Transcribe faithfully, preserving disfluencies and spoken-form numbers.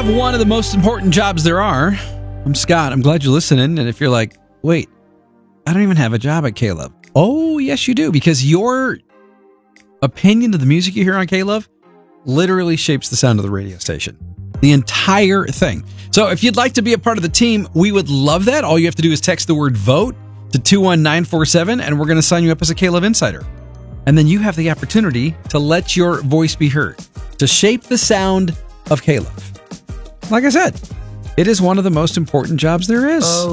have one of the most important jobs there are. I'm Scott. I'm glad you're listening. And if you're like, wait, I don't even have a job at K-Love. Oh, yes, you do. Because your opinion of the music you hear on K-Love literally shapes the sound of the radio station. The entire thing. So if you'd like to be a part of the team, we would love that. All you have to do is text the word VOTE to two one nine four seven, and we're going to sign you up as a K-Love Insider. And then you have the opportunity to let your voice be heard, to shape the sound of K-Love. Like I said, it is one of the most important jobs there is. Oh.